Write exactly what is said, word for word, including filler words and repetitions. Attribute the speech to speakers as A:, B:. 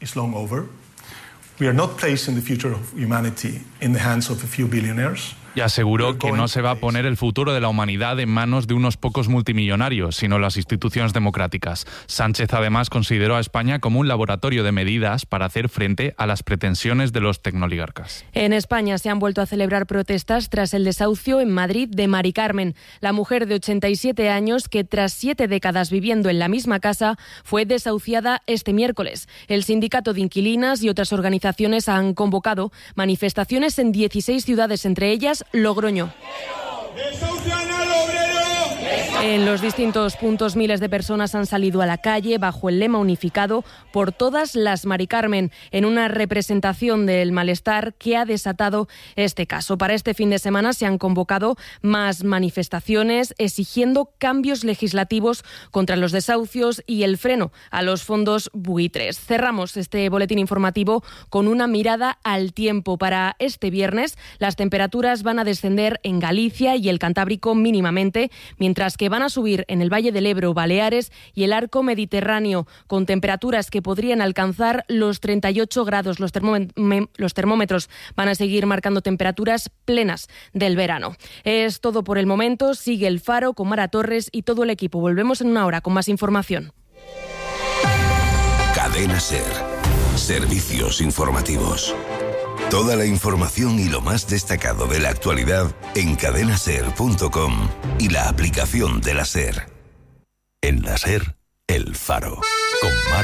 A: is long over. We are not placing the future of humanity in the hands of a few billionaires.
B: Y aseguró que no se va a poner el futuro de la humanidad en manos de unos pocos multimillonarios, sino las instituciones democráticas. Sánchez además consideró a España como un laboratorio de medidas para hacer frente a las pretensiones de los tecnoligarcas.
C: En España se han vuelto a celebrar protestas tras el desahucio en Madrid de Mari Carmen, la mujer de ochenta y siete años que tras siete décadas viviendo en la misma casa fue desahuciada este miércoles. El sindicato de inquilinas y otras organizaciones han convocado manifestaciones en dieciséis ciudades, entre ellas Logroño. En los distintos puntos miles de personas han salido a la calle bajo el lema unificado por todas las Mari Carmen, en una representación del malestar que ha desatado este caso. Para este fin de semana se han convocado más manifestaciones exigiendo cambios legislativos contra los desahucios y el freno a los fondos buitres. Cerramos este boletín informativo con una mirada al tiempo. Para este viernes las temperaturas van a descender en Galicia y el Cantábrico mínimamente, mientras que van a subir en el Valle del Ebro, Baleares y el Arco Mediterráneo, con temperaturas que podrían alcanzar los treinta y ocho grados. Los, termó- los termómetros van a seguir marcando temperaturas plenas del verano. Es todo por el momento. Sigue El Faro con Mara Torres y todo el equipo. Volvemos en una hora con más información.
D: Cadena SER. Servicios informativos. Toda la información y lo más destacado de la actualidad en cadena ser punto com y la aplicación de la SER. En la SER, El Faro. Con Mar